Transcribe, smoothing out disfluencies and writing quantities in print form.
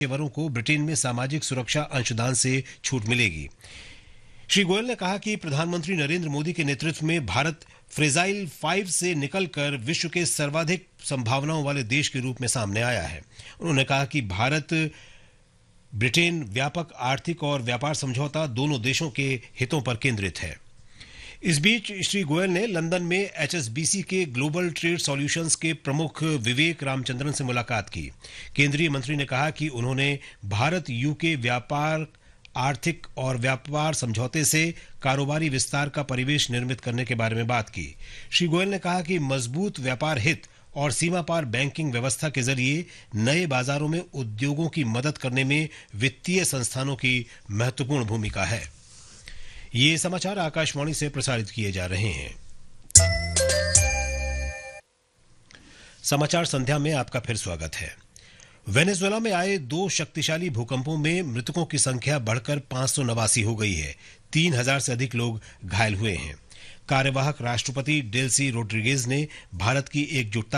पेशेवरों को ब्रिटेन में सामाजिक सुरक्षा अंशदान से छूट मिलेगी। श्री गोयल ने कहा कि प्रधानमंत्री नरेंद्र मोदी के नेतृत्व में भारत फ्रेजाइल 5 से निकलकर विश्व के सर्वाधिक संभावनाओं वाले देश के रूप में सामने आया है। उन्होंने कहा कि भारत ब्रिटेन व्यापक आर्थिक और व्यापार समझौता दोनों देशों के हितों पर केंद्रित है। इस बीच श्री गोयल ने लंदन में HSBC के ग्लोबल ट्रेड सॉल्यूशंस के प्रमुख विवेक रामचंद्रन से मुलाकात की। केंद्रीय मंत्री ने कहा कि उन्होंने भारत यूके व्यापार आर्थिक और व्यापार समझौते से कारोबारी विस्तार का परिवेश निर्मित करने के बारे में बात की। श्री गोयल ने कहा कि मजबूत व्यापार हित और सीमा पार बैंकिंग व्यवस्था के जरिए नए बाजारों में उद्योगों की मदद करने में वित्तीय संस्थानों की महत्वपूर्ण भूमिका है। ये समाचार आकाशवाणी से प्रसारित किए जा रहे हैं। समाचार संध्या में आपका फिर स्वागत है। वेनेजुएला में आए 2 शक्तिशाली भूकंपों में मृतकों की संख्या बढ़कर 589 हो गई है। 3000 से अधिक लोग घायल हुए हैं। कार्यवाहक राष्ट्रपति डेल्सी रोड्रिगेज ने भारत की एकजुटता